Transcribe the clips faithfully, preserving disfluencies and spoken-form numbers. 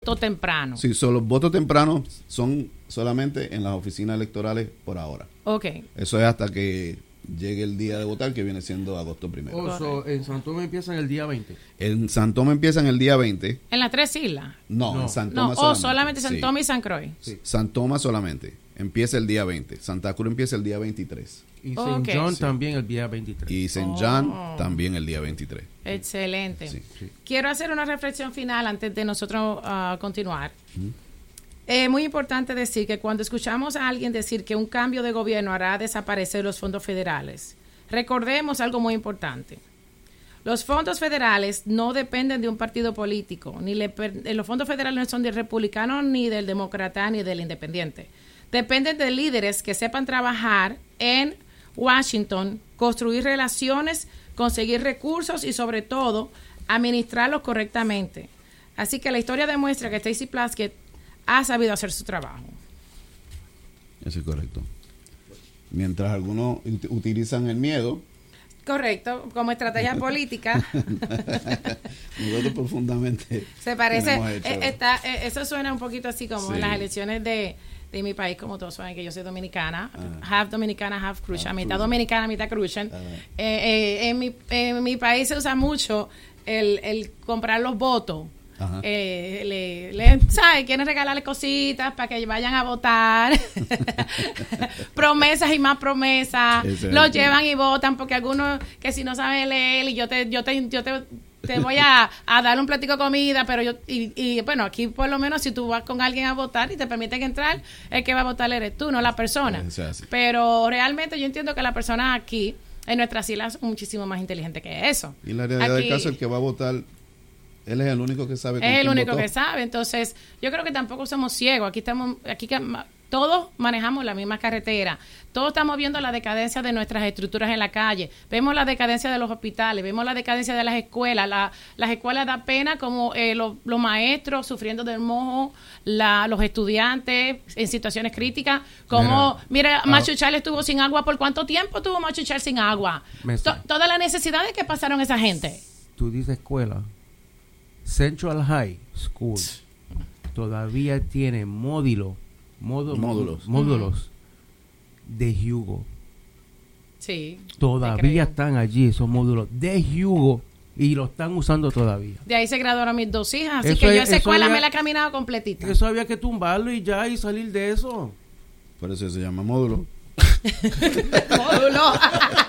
voto temprano. Sí, so, los votos tempranos son solamente en las oficinas electorales por ahora. Ok. Eso es hasta que llegue el día de votar, que viene siendo agosto primero. Oh, so, en San Tomás empiezan el día veinte. En San Tomás empiezan el día veinte. ¿En las tres islas? No, No. en San No, Tomás oh, solamente. solamente San Sí. Tomás y San Croix. Sí. San Tomás solamente. Empieza el día veinte. Santa Cruz empieza el día veintitrés. Y Oh, Saint ok. John Sí. también el día veintitrés. Y Saint Oh. John también el día veintitrés. Excelente. Sí. Sí. Quiero hacer una reflexión final antes de nosotros ah, continuar. Es muy importante decir que cuando escuchamos a alguien decir que un cambio de gobierno hará desaparecer los fondos federales, recordemos algo muy importante. Los fondos federales no dependen de un partido político, ni le per- eh, los fondos federales no son del republicano, ni del demócrata, ni del independiente. Dependen de líderes que sepan trabajar en Washington, construir relaciones, conseguir recursos y sobre todo administrarlos correctamente. Así que la historia demuestra que Stacey Plaskett ha sabido hacer su trabajo. Eso es correcto. Mientras algunos ut- utilizan el miedo, Correcto, como estrategia política. nosotros profundamente Se parece, hemos hecho- eh, está, eh, eso suena un poquito así como Sí. en las elecciones de, de mi país, como todos saben que yo soy dominicana, Ah. half dominicana, half crucian, Half mitad Crucian. dominicana, mitad crucian. Ah. Eh, eh, en, mi, en mi país se usa mucho el, el comprar los votos. Ajá. Eh, le, le, ¿sabes? Quieren regalarle cositas para que vayan a votar. Promesas y más promesas. Excelente. Los llevan y votan porque algunos que si no saben leer y yo te, yo te, yo te, te voy a, a dar un platico de comida, pero yo, y, y bueno, aquí por lo menos si tú vas con alguien a votar y te permiten entrar, el que va a votar eres tú, no la persona. Eso es así. Pero realmente yo entiendo que la persona aquí, en nuestras islas, es muchísimo más inteligente que eso. Y la realidad Aquí- del caso, el que va a votar, él es el único que sabe. con es el quién único votó. que sabe. Entonces, yo creo que tampoco somos ciegos. Aquí estamos, aquí que ma- todos manejamos la misma carretera. Todos estamos viendo la decadencia de nuestras estructuras en la calle. Vemos la decadencia de los hospitales, vemos la decadencia de las escuelas. La- las escuelas da pena como eh, los, los maestros sufriendo del mojo, la, los estudiantes en situaciones críticas. Como, mira, ah. Machuchal estuvo sin agua. ¿Por cuánto tiempo estuvo Machuchal sin agua? Meses. To- todas las necesidades que pasaron esa gente. Tú dices escuela. Central High School todavía tiene módulo, módulo- Módulos. módulos de Hugo. Sí. te Todavía creo. están allí esos módulos de Hugo y lo están usando todavía. De ahí se graduaron mis dos hijas, así Eso que yo es- esa eso escuela ya- me la he caminado completita. Eso había que tumbarlo y ya y salir de eso. Por eso se llama módulo. Módulo.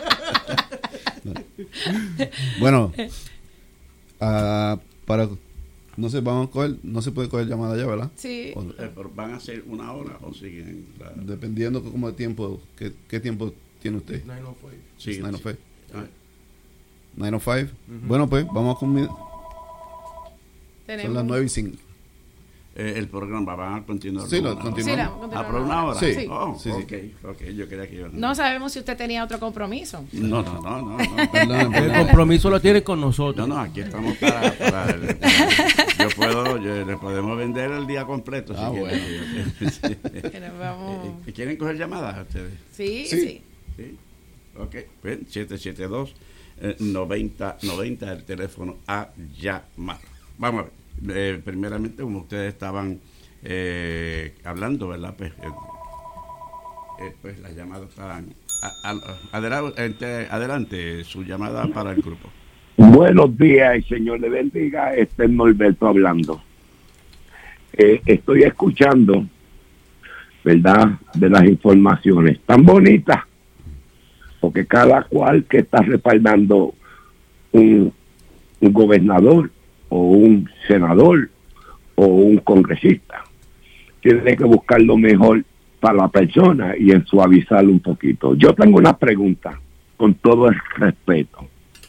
Bueno, ah, para no sé, vamos a coger, no se puede coger llamada ya, ¿verdad? Sí. O- Eh, pero ¿van a ser una hora o siguen? La... dependiendo como de tiempo, ¿qué, qué tiempo tiene usted? Sí, nine oh sí. five. Ah, nine oh five. Bueno, pues vamos con mi- son Tenemos. las nueve y cinco. eh, el programa van a continuar. Sí, con lo una hora. continuamos. Sí, la- continuamos. Ah, por una hora. Sí. Oh, Sí, sí. okay, ok, yo quería que iba a- No sabemos si usted tenía otro compromiso. No, no, no, no. no. Perdón, El perdón. compromiso lo tiene con nosotros. No, no, aquí estamos para, para el- yo puedo, yo- le podemos vender el día completo si Ah, quieren. Pero vamos. Eh, ¿Quieren coger llamadas ustedes? Sí, Sí. sí. Sí. Ok, ven, siete siete dos, noventa noventa el teléfono a llamar. Vamos a ver. Eh, primeramente, como ustedes estaban eh, hablando, ¿verdad? Pues, eh, eh, pues las llamadas estaban. A- a- adelante, adelante, su llamada para el grupo. Buenos días, y Señor le bendiga. Este es Norberto hablando. Eh, estoy escuchando, ¿verdad?, de las informaciones tan bonitas, porque cada cual que está respaldando un, un gobernador o un senador o un congresista tiene que buscar lo mejor para la persona y en suavizarlo un poquito. Yo tengo una pregunta, con todo el respeto.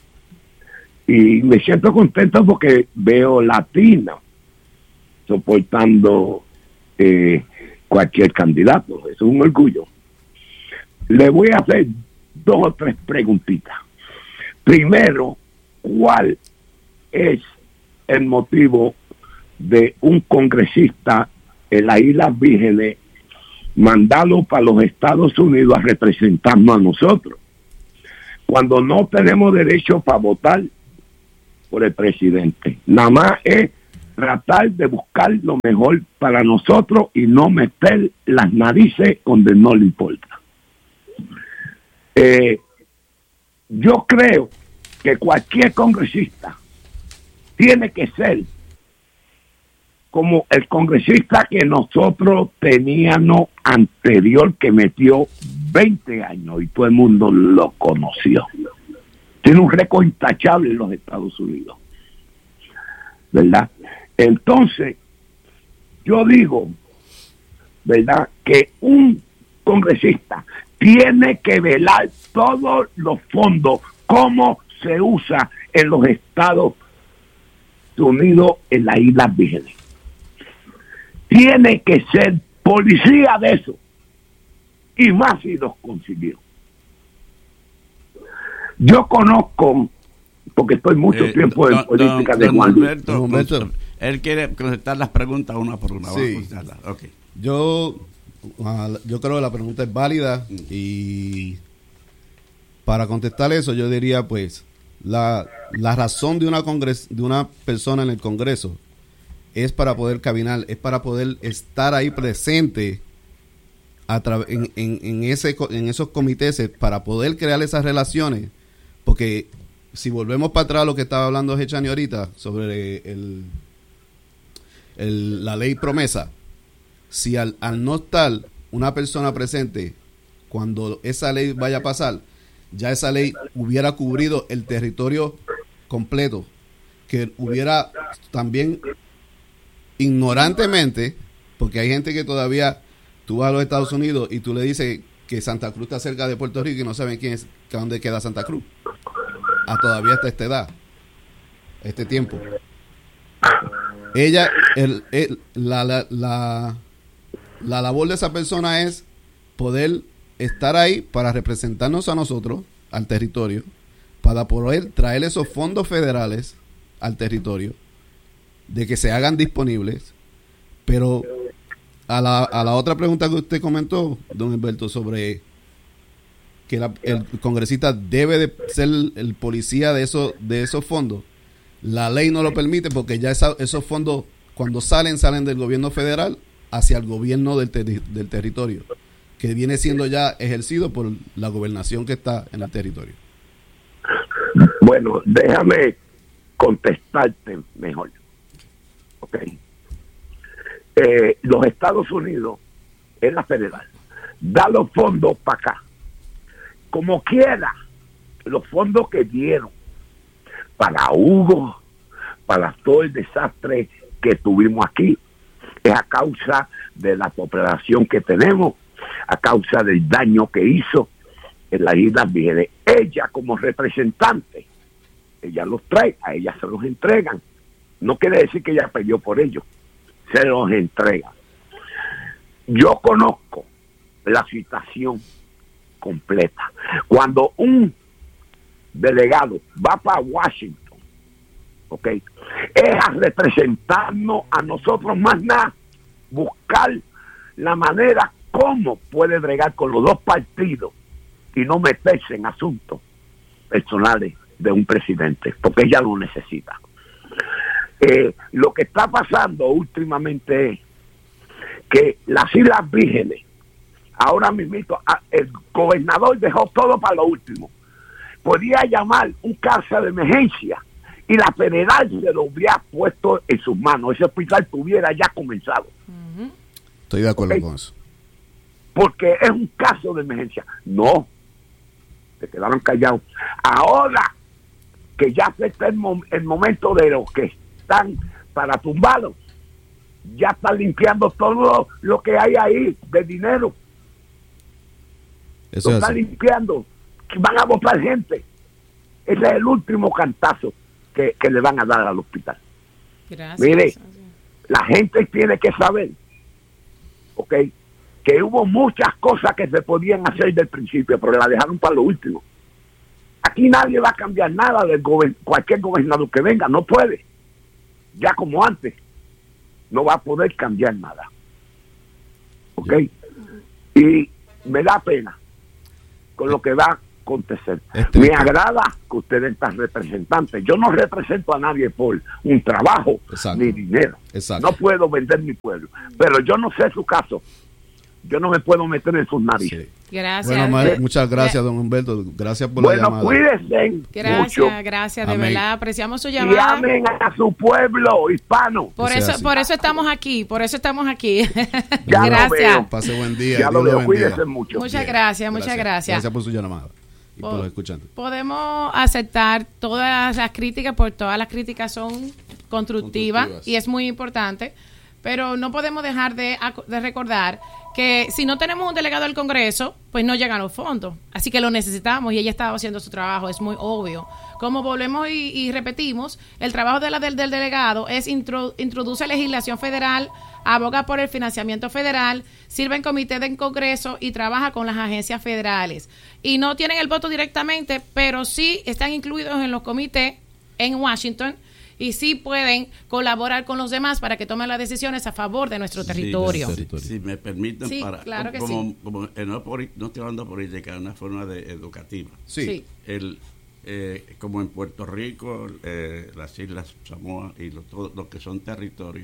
Y me siento contento porque veo latinos soportando eh, cualquier candidato. Eso es un orgullo. Le voy a hacer dos o tres preguntitas. Primero, ¿cuál es el motivo de un congresista en las Islas Vírgenes mandarlo para los Estados Unidos a representarnos a nosotros, cuando no tenemos derecho para votar por el presidente? Nada más es tratar de buscar lo mejor para nosotros y no meter las narices donde no le importa. Eh, yo creo que cualquier congresista tiene que ser como el congresista que nosotros teníamos anterior, que metió veinte años y todo el mundo lo conoció. Tiene un récord intachable en los Estados Unidos, ¿verdad? Entonces, yo digo, ¿verdad?, que un congresista tiene que velar todos los fondos, cómo se usa en los Estados Unidos, en las Islas Vírgenes. Tiene que ser policía de eso, y más si los consiguió. Yo conozco, porque estoy mucho eh, tiempo en don, política don, de Juan Luis. Don Humberto, él quiere contestar las preguntas una por una. Sí. Okay. Yo, uh, yo creo que la pregunta es válida, mm. y para contestar eso yo diría, pues, la, la razón de una congres, de una persona en el Congreso es para poder caminar, es para poder estar ahí presente a tra- en, en, en, ese, en esos comités, para poder crear esas relaciones, porque si volvemos para atrás a lo que estaba hablando Hechani ahorita sobre el, el, la ley promesa, si al, al no estar una persona presente cuando esa ley vaya a pasar, ya esa ley hubiera cubrido el territorio completo, que hubiera también ignorantemente, porque hay gente que todavía, tú vas a los Estados Unidos y tú le dices que Santa Cruz está cerca de Puerto Rico y no saben quién es, que dónde queda Santa Cruz, a todavía hasta esta edad, este tiempo. Ella, el, el, la, la, la, la labor de esa persona es poder estar ahí para representarnos a nosotros, al territorio, para poder traer esos fondos federales al territorio, de que se hagan disponibles. Pero a la, a la otra pregunta que usted comentó, don Humberto, sobre que la, el congresista debe de ser el, el policía de esos de esos fondos, la ley no lo permite, porque ya esa, esos fondos, cuando salen, salen del gobierno federal hacia el gobierno del, ter, del territorio, que viene siendo ya ejercido por la gobernación que está en el territorio. Bueno, déjame contestarte mejor. Ok. Eh, los Estados Unidos es la federal, da los fondos para acá. Como quiera, los fondos que dieron para Hugo, para todo el desastre que tuvimos aquí, es a causa de la cooperación que tenemos, a causa del daño que hizo en las Islas Vírgenes. Ella, como representante, ella los trae, a ella se los entregan. No quiere decir que ella peleó por ellos, se los entrega. Yo conozco la situación completa. Cuando un delegado va para Washington, ¿ok?, es a representarnos a nosotros, más nada, buscar la manera cómo puede bregar con los dos partidos y no meterse en asuntos personales de un presidente, porque ella lo necesita. Eh, lo que está pasando últimamente es que las Islas Vírgenes, ahora mismo, el gobernador dejó todo para lo último. Podía llamar un caso de emergencia y la federal se lo hubiera puesto en sus manos. Ese hospital tuviera ya comenzado. Uh-huh. Estoy de acuerdo, ¿okay?, con eso. Porque es un caso de emergencia. No, se quedaron callados. Ahora que ya está el, mom- el momento de los que están para tumbarlos, ya están limpiando todo lo que hay ahí de dinero. Eso lo es están así. limpiando, van a votar gente. Ese es el último cantazo que, que le van a dar al hospital. Gracias. Mire, la gente tiene que saber, ok, que hubo muchas cosas que se podían hacer del principio, pero la dejaron para lo último. Aquí nadie va a cambiar nada del gober- cualquier gobernador que venga, no puede. Ya como antes, no va a poder cambiar nada. ¿Ok? Y me da pena con lo que va acontecer. Este, Me este. agrada que ustedes están representantes. Yo no represento a nadie por un trabajo Exacto. ni dinero. Exacto. No puedo vender mi pueblo. Pero yo no sé su caso. Yo no me puedo meter en sus narices. Sí. Gracias. Bueno, ma- muchas gracias, don Humberto. Gracias por Bueno, la llamada. cuídense Gracias, mucho. gracias, de Amén. verdad, apreciamos su Y llamada. amen a su pueblo hispano. Por Que sea eso, así. por eso estamos aquí, por eso estamos aquí. Ya lo Gracias. veo. Pase buen día. Ya lo Dios veo. bendiga. Cuídense mucho. Muchas Bien. gracias, muchas gracias. Gracias por su llamada y por Po- los escuchantes. Podemos aceptar todas las críticas, porque todas las críticas son constructivas, Constructivas. y es muy importante, pero no podemos dejar de, aco- de recordar que si no tenemos un delegado del Congreso, pues no llegan los fondos. Así que lo necesitamos y ella estaba haciendo su trabajo, es muy obvio. Como volvemos y, y repetimos, el trabajo de la, del, del delegado es intro, introduce legislación federal, aboga por el financiamiento federal, sirve en comité del Congreso y trabaja con las agencias federales. Y no tienen el voto directamente, pero sí están incluidos en los comités en Washington y sí pueden colaborar con los demás para que tomen las decisiones a favor de nuestro territorio. Sí, Territorio. si me permiten, Sí, para, claro que como, sí. como, eh, no, por- no estoy hablando de política, es una forma de educativa. Sí. Sí. El, eh, como en Puerto Rico, eh, las Islas Samoa y lo, todo lo que son territorios,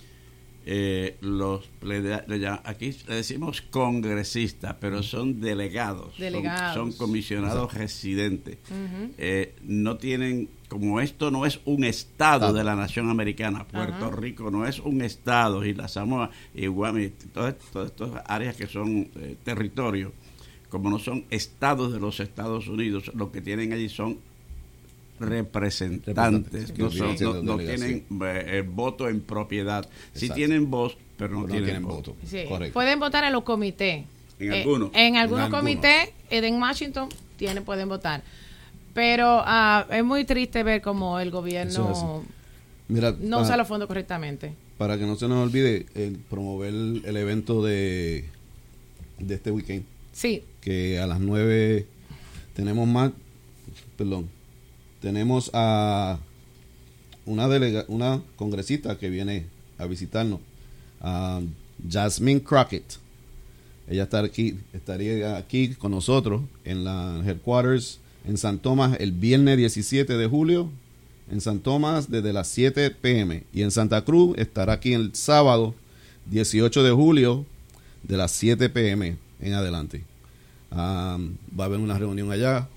eh, los pleda- le llaman- aquí le decimos congresistas, pero son delegados, son- Delegados. Son, comisionados residentes. Eh, no tienen, como esto no es un estado Estado. de la nación americana, Puerto Ajá. Rico no es un estado, y la Samoa y Guam, y todas, todas estas áreas que son eh, territorios, como no son estados de los Estados Unidos, lo que tienen allí son representantes, Que no, vienen son- siendo no- no delegación. tienen eh, eh, voto en propiedad. Sí Exacto. tienen voz, pero no, Pero no tienen, tienen voto. voto. Sí, Correcto. pueden votar en los comités. En Eh, algunos. En algunos En algunos. comités, eh, en Washington, tienen, pueden votar. Pero ah, es muy triste ver cómo el Eso es gobierno Mira, no pa- usa los fondos correctamente. para que no se nos olvide, el promover el, el evento de, de este weekend, Sí, que a las nueve tenemos más, perdón, tenemos a una delega, una congresista que viene a visitarnos, a Jasmine Crockett. Ella está aquí, estaría aquí con nosotros en la headquarters en San Tomás el viernes diecisiete de julio, en San Tomás desde las siete p m y en Santa Cruz estará aquí el sábado dieciocho de julio de las siete p m en adelante. Um, va a haber una reunión allá.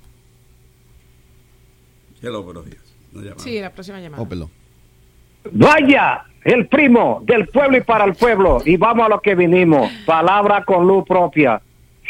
Hello, buenos días. No llamaron. sí, la próxima llamada. Oh, perdón. Vaya, el primo del pueblo y para el pueblo. Y vamos a lo que vinimos. Palabra con luz propia.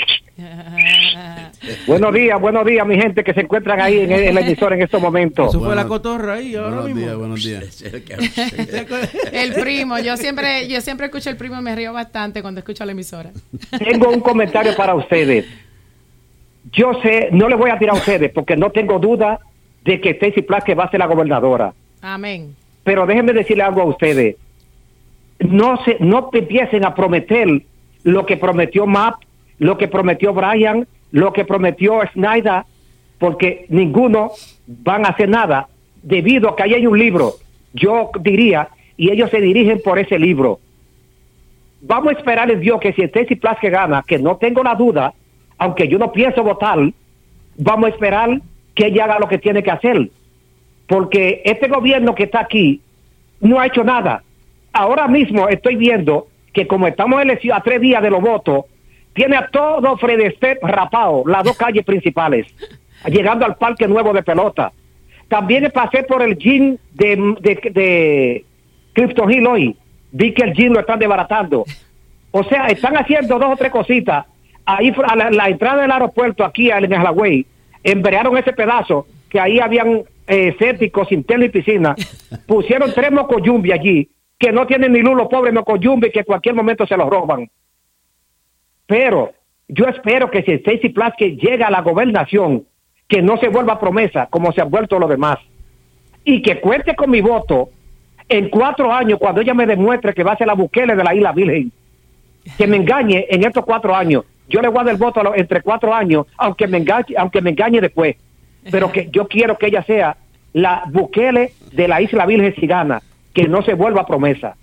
Buenos días, buenos días, mi gente que se encuentran ahí en, en la emisora en estos momentos. Eso fue Bueno, la cotorra ahí ahora Buenos mismo. días, buenos días. Es el que- El primo, yo siempre, yo siempre escucho el primo y me río bastante cuando escucho la emisora. Tengo un comentario para ustedes. Yo sé, no le voy a tirar a ustedes porque no tengo duda de que Stacey Plaskett va a ser la gobernadora. Amén. Pero déjenme decirle algo a ustedes. No se, no empiecen a prometer lo que prometió Mapp, lo que prometió Brian, lo que prometió Snyder, porque ninguno van a hacer nada debido a que ahí hay un libro. Yo diría, y ellos se dirigen por ese libro. Vamos a esperar en Dios que si Stacey Plaskett gana, que no tengo la duda, aunque yo no pienso votar, vamos a esperar que ella haga lo que tiene que hacer. Porque este gobierno que está aquí no ha hecho nada. Ahora mismo estoy viendo que como estamos elección a tres días de los votos, tiene a todo Fred Step rapado, las dos calles principales, llegando al parque nuevo de pelota. También pasé por el gym de, de, de Crypto Hill hoy. Vi que el gym lo están desbaratando. O sea, están haciendo dos o tres cositas. Ahí a la, la entrada del aeropuerto, aquí en Halloween, embrearon ese pedazo, que ahí habían eh, sépticos, internos y piscina. Pusieron tres mocoyumbi allí, que no tienen ni luz los pobres mocoyumbi, que en cualquier momento se los roban. Pero yo espero que si Stacey Plaskett llega a la gobernación, que no se vuelva promesa como se han vuelto los demás, y que cuente con mi voto en cuatro años cuando ella me demuestre que va a ser la Bukele de la Isla Virgen. Que me engañe en estos cuatro años. Yo le voy a dar el voto a lo, entre cuatro años, aunque me engañe, aunque me engañe después. Pero que yo quiero que ella sea la Bukele de la Isla Virgen si gana, que no se vuelva promesa.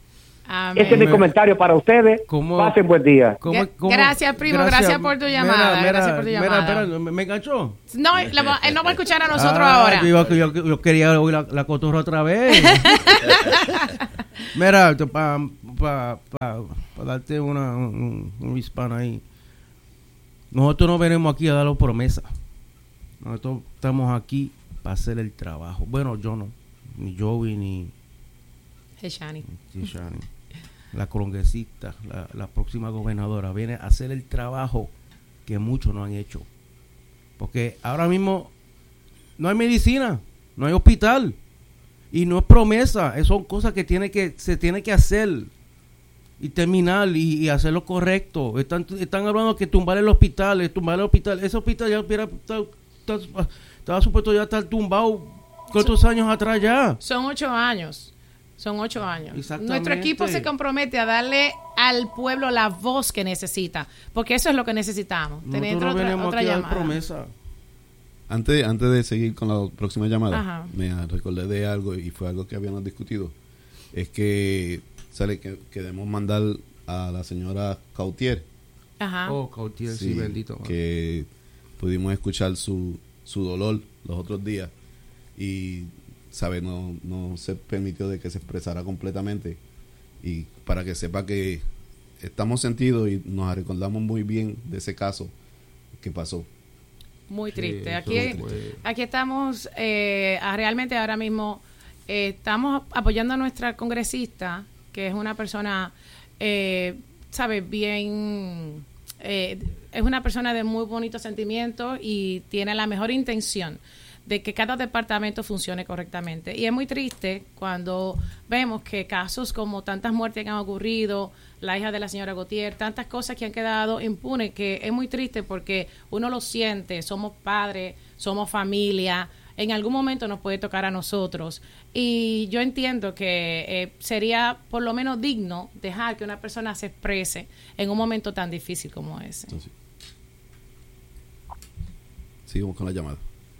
Amén. Ese es mi comentario para ustedes. ¿Cómo? Pasen buen día. ¿Cómo- cómo? Gracias, primo, gracias por tu llamada, gracias por tu llamada. Mira, espera, ¿me, me enganchó? No, la va- él no va a escuchar a nosotros Ah, ahora. Yo, yo- yo quería oír la, la cotorra otra vez. Mira, para pa, pa, pa darte una, un, un hispano ahí. Nosotros no venimos aquí a dar promesas. Nosotros estamos aquí para hacer el trabajo. Bueno, yo no. Ni Joey, ni, Hey, Shani. ni Shani. La congresista, la, la próxima gobernadora, viene a hacer el trabajo que muchos no han hecho. Porque ahora mismo no hay medicina, no hay hospital. Y no es promesa, es- son cosas que, tiene que se tiene que hacer y terminar y, y hacer lo correcto. Están, están hablando que tumbar el hospital, eh, tumbar el hospital. Ese hospital ya hubiera estado- estaba, estaba supuesto ya estar tumbado cuántos años atrás ya. Son ocho años. Son ocho años. Exactamente. Nuestro equipo se compromete a darle al pueblo la voz que necesita, porque eso es lo que necesitamos. Tener Nosotros otra, venimos otra aquí a dar llamada. promesa. Antes, antes de seguir con la próxima llamada, Ajá. me recordé de algo y fue algo que habíamos discutido. Es que sale que queremos mandar a la señora Cautier, Ajá. Oh, Cautier, sí, sí, bendito. que pudimos escuchar su, su dolor los otros días y sabe no, no se permitió de que se expresara completamente, y para que sepa que estamos sentidos y nos recordamos muy bien de ese caso que pasó. Muy Sí, triste. eso Aquí, fue- aquí estamos, eh, a- realmente ahora mismo eh, estamos apoyando a nuestra congresista, que es una persona, eh, sabe, bien, eh, es una persona de muy bonitos sentimientos y tiene la mejor intención de que cada departamento funcione correctamente. Y es muy triste cuando vemos que casos como tantas muertes que han ocurrido, la hija de la señora Gautier, tantas cosas que han quedado impunes, que es muy triste porque uno lo siente, somos padres, somos familia, en algún momento nos puede tocar a nosotros. Y yo entiendo que eh, sería por lo menos digno dejar que una persona se exprese en un momento tan difícil como ese. Entonces, sigamos con la llamada.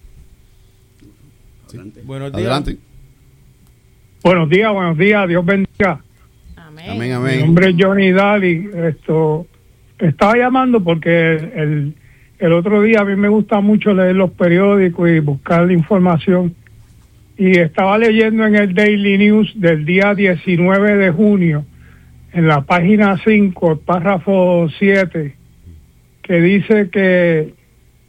Adelante. Buenos días. Adelante. Buenos días, buenos días, Dios bendiga. Amén. Amén, Mi amén. nombre es Johnny Daly. Esto, estaba llamando porque el, el, el otro día a mí me gusta mucho leer los periódicos y buscar la información. Y estaba leyendo en el Daily News del día diecinueve de junio, en la página cinco, el párrafo siete, que dice que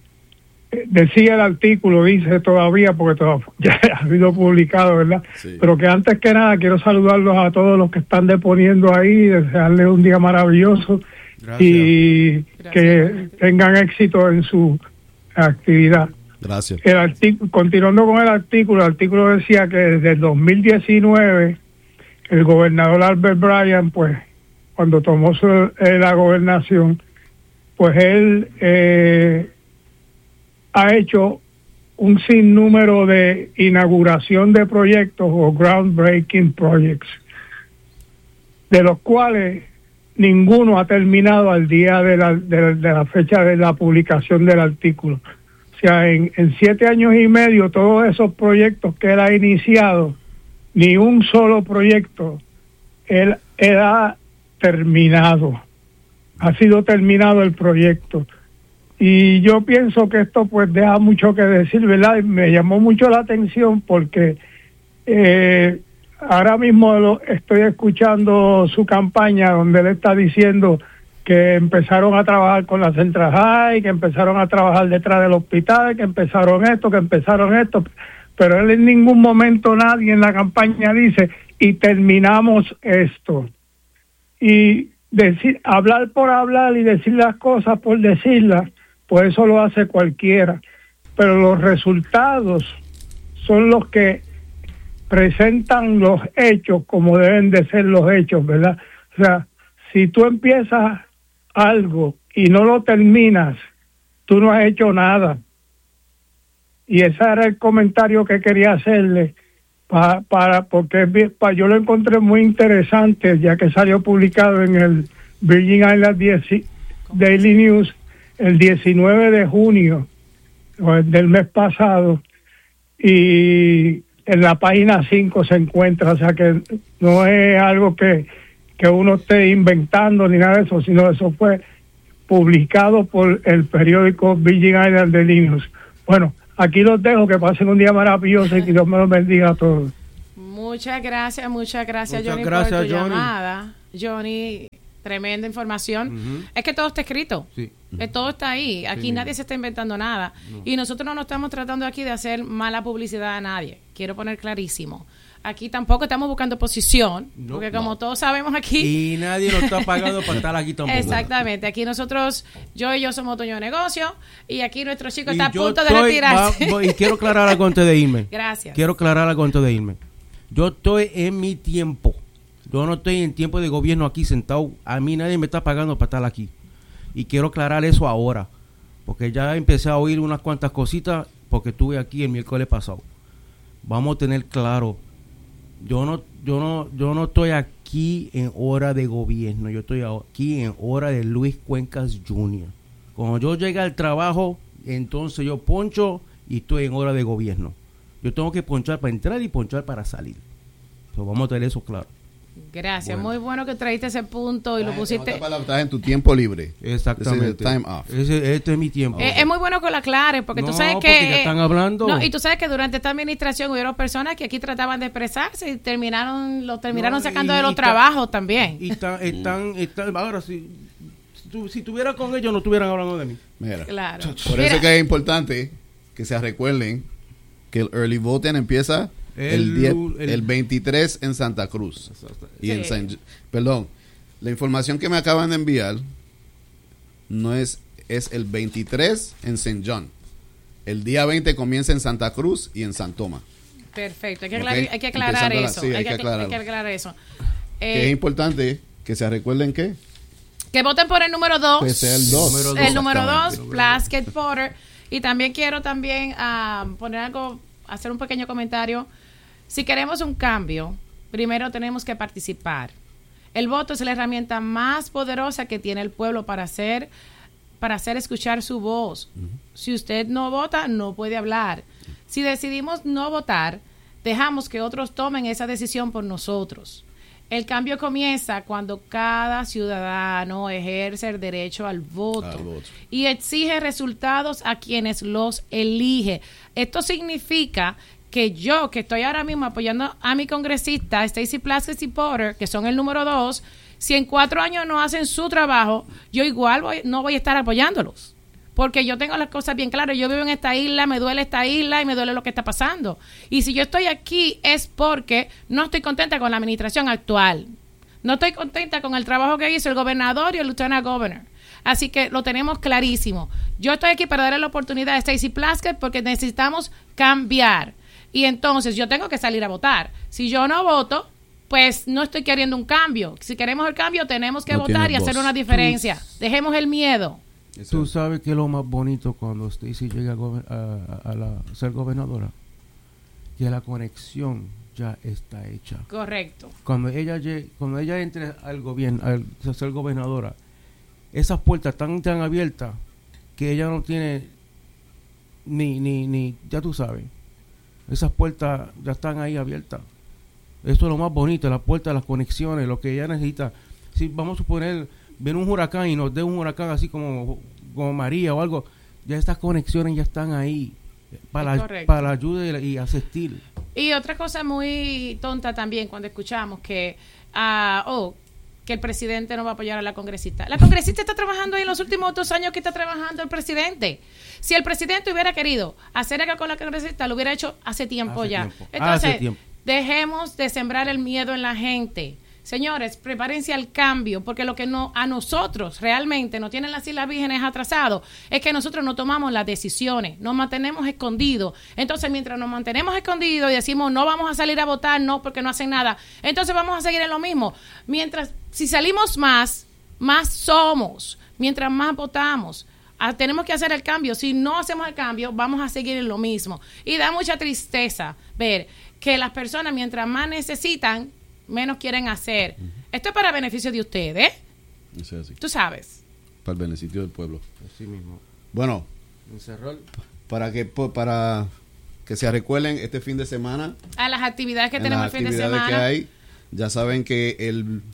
decía el artículo, dice todavía, porque todavía ya ha sido publicado, ¿verdad? Sí. Pero que antes que nada quiero saludarlos a todos los que están deponiendo ahí, desearles un día maravilloso Gracias. y Gracias. que tengan éxito en su actividad. Gracias. El artículo, continuando con el artículo, el artículo decía que desde el dos mil diecinueve el gobernador Albert Bryan, pues cuando tomó su, eh, la gobernación, pues él eh, ha hecho un sinnúmero de inauguración de proyectos o groundbreaking projects, de los cuales ninguno ha terminado al día de la, de, de la fecha de la publicación del artículo. O sea, en, en siete años y medio, todos esos proyectos que él ha iniciado, ni un solo proyecto él, él ha terminado. Ha sido terminado el proyecto. Y yo pienso que esto pues deja mucho que decir, ¿verdad? Y me llamó mucho la atención porque eh, ahora mismo lo, estoy escuchando su campaña donde él está diciendo que empezaron a trabajar con la Central High, que empezaron a trabajar detrás del hospital, que empezaron esto, que empezaron esto, pero él en ningún momento, nadie en la campaña dice, y terminamos esto. Y decir, hablar por hablar y decir las cosas por decirlas, pues eso lo hace cualquiera. Pero los resultados son los que presentan los hechos como deben de ser los hechos, ¿verdad? O sea, si tú empiezas algo y no lo terminas, tú no has hecho nada. Y ese era el comentario que quería hacerle, para, para porque para, yo lo encontré muy interesante, ya que salió publicado en el Virgin Islands Daily News el diecinueve de junio del mes pasado, y en la página cinco se encuentra, o sea que no es algo que que uno esté inventando ni nada de eso, sino eso fue publicado por el periódico Virgin Islands de Linux. Bueno, aquí los dejo, que pasen un día maravilloso y que Dios me los bendiga a todos. Muchas gracias, muchas gracias, Muchas Johnny, gracias, por tu Johnny. llamada. Johnny, tremenda información. Ujú. Es que todo está escrito. Sí. Eh, todo está ahí. Aquí Sí, nadie mismo. se está inventando nada. No. Y nosotros no nos estamos tratando aquí de hacer mala publicidad a nadie. Quiero poner clarísimo. Aquí tampoco estamos buscando posición, No, porque como no. todos sabemos aquí... Y nadie nos está pagando para estar aquí tampoco. Exactamente. Aquí nosotros, yo y yo somos dueños de negocio, y aquí nuestro chico Y está a yo punto de estoy- retirarse. va- voy- y quiero aclarar algo antes de irme. Gracias. Quiero aclarar algo antes de irme. Yo estoy en mi tiempo. Yo no estoy en tiempo de gobierno aquí sentado. A mí nadie me está pagando para estar aquí. Y quiero aclarar eso ahora. Porque ya empecé a oír unas cuantas cositas porque estuve aquí el miércoles pasado. Vamos a tener claro. Yo no, yo no, yo no estoy aquí en hora de gobierno. Yo estoy aquí en hora de Luis Cuencas junior Cuando yo llegue al trabajo, entonces yo poncho y estoy en hora de gobierno. Yo tengo que ponchar para entrar y ponchar para salir. So, vamos a tener eso claro. Gracias. Bueno. Muy bueno que traíste ese punto y lo pusiste... Estás en tu tiempo libre. Exactamente. Ese es el time off. Ese- este es mi tiempo. Eh, es muy bueno que lo aclares, porque tú No, sabes porque que... ya están hablando. No, y tú sabes que durante esta administración hubieron personas que aquí trataban de expresarse y terminaron lo terminaron No, sacando y- de los y ta- trabajos también. Y están, están, están- ahora si, si, tu- si tuviera con ellos no estuvieran hablando de mí. Mira, Claro. por Mira, eso es que es importante que se recuerden que el early voting empieza el, El diez lu- el- el veintitrés en Santa Cruz. Y en Sí. San, perdón, la información que me acaban de enviar no es es el veintitrés en Saint John. El día veinte comienza en Santa Cruz y en San Tomás. perfecto, hay que Ok, aclarar, hay que aclarar empezando la- eso. sí, hay, hay que, que acla- aclararlo. hay que aclarar eso. Que Eh, es importante que se recuerden que que voten por el número dos. que sea el dos. Número El número dos, Exactamente. Plaskett Porter. Y también quiero también ah, poner algo, hacer un pequeño comentario. Si queremos un cambio, primero tenemos que participar. El voto es la herramienta más poderosa que tiene el pueblo para hacer, para hacer escuchar su voz. Si usted no vota, no puede hablar. Si decidimos no votar, dejamos que otros tomen esa decisión por nosotros. El cambio comienza cuando cada ciudadano ejerce el derecho al voto, Al voto. y exige resultados a quienes los elige. Esto significa que yo, que estoy ahora mismo apoyando a mi congresista, Stacey Plaskett Porter, que son el número dos, si en cuatro años no hacen su trabajo, yo igual voy- no voy a estar apoyándolos. Porque yo tengo las cosas bien claras. Yo vivo en esta isla, me duele esta isla y me duele lo que está pasando. Y si yo estoy aquí es porque no estoy contenta con la administración actual. No estoy contenta con el trabajo que hizo el gobernador y el lieutenant governor. Así que lo tenemos clarísimo. Yo estoy aquí para darle la oportunidad a Stacey Plaskett porque necesitamos cambiar. Y entonces yo tengo que salir a votar. Si yo no voto, pues no estoy queriendo un cambio. Si queremos el cambio, tenemos que No votar y tienes hacer voz. una diferencia. Dejemos el miedo. Tú sabes que es lo más bonito cuando Stacey llega a, gober- a- a la- a ser gobernadora, que la conexión ya está hecha. Correcto. Cuando ella llegue, cuando ella entre al gobierno, al a ser gobernadora, esas puertas están tan abiertas que ella no tiene ni, ni, ni, ya tú sabes, esas puertas ya están ahí abiertas. Esto es lo más bonito, las puertas, las conexiones, lo que ella necesita. Si vamos a suponer, viene un huracán y nos dé un huracán así como, como María o algo, ya estas conexiones ya están ahí para, Es la, correcto. para la ayuda y, la- y asistir. Y otra cosa muy tonta también cuando escuchamos que, ah, oh, que el presidente no va a apoyar a la congresista. La congresista está trabajando ahí en los últimos dos años que está trabajando el presidente. Si el presidente hubiera querido hacer algo con la congresista, lo hubiera hecho hace tiempo Hace ya. tiempo. Entonces, Hace tiempo. dejemos de sembrar el miedo en la gente. Señores, prepárense al cambio, porque lo que no a nosotros realmente nos tienen las Islas Vírgenes atrasados es que nosotros no tomamos las decisiones, nos mantenemos escondidos. Entonces, mientras nos mantenemos escondidos y decimos no vamos a salir a votar, no, porque no hacen nada, entonces vamos a seguir en lo mismo. Mientras, si salimos más, más somos. Mientras más votamos, ah, tenemos que hacer el cambio. Si no hacemos el cambio, vamos a seguir en lo mismo. Y da mucha tristeza ver que las personas, mientras más necesitan, menos quieren hacer. Esto es para beneficio de ustedes, Eso es así, tú sabes. para el beneficio del pueblo. Así mismo. Bueno, Encerrar. para que po- para que se recuerden este fin de semana A las actividades que en tenemos las el fin de actividades semana. que hay, ya saben que el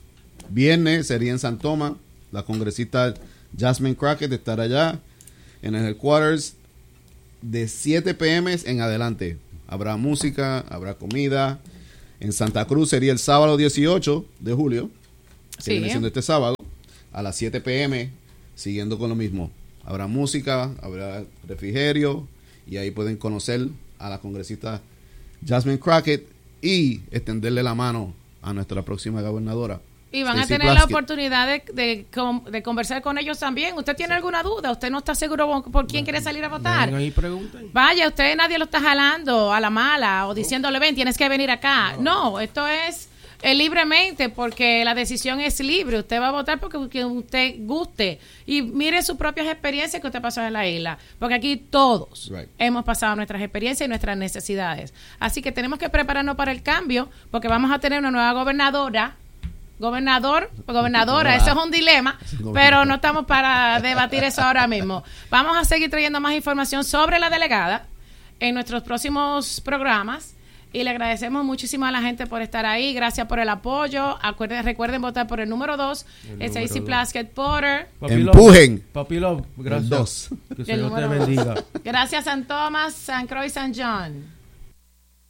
Viernes sería en San Tomás. La congresista Jasmine Crockett estará allá en el headquarters de siete p m en adelante. Habrá música, habrá comida. En Santa Cruz sería el sábado dieciocho de julio. Sí. Viene siendo este sábado a las siete p m, siguiendo con lo mismo. Habrá música, habrá refrigerio y ahí pueden conocer a la congresista Jasmine Crockett y extenderle la mano a nuestra próxima gobernadora. Y van Stacey a tener Plaskett. la oportunidad de, de, con- de conversar con ellos también. ¿Usted tiene alguna duda? ¿Usted no está seguro por quién quiere salir a votar? Vengan y pregunten. Vaya, usted nadie lo está jalando a la mala o diciéndole, ven, tienes que venir acá. No, esto es eh, libremente porque la decisión es libre. Usted va a votar porque, porque usted guste. Y mire sus propias experiencias que usted pasó en la isla. Porque aquí todos Right. hemos pasado nuestras experiencias y nuestras necesidades. Así que tenemos que prepararnos para el cambio porque vamos a tener una nueva gobernadora. Gobernador, gobernadora, eso es un dilema, pero no estamos para debatir eso ahora mismo. Vamos a seguir trayendo más información sobre la delegada en nuestros próximos programas y le agradecemos muchísimo a la gente por estar ahí. Gracias por el apoyo. Acuerden, recuerden votar por el número dos, El Stacey número Plaskett Porter. Papi Empujen. Love, Papi Love, gracias. El dos. Que El Señor te número dos. bendiga. Gracias San Tomás, San Croix, San John.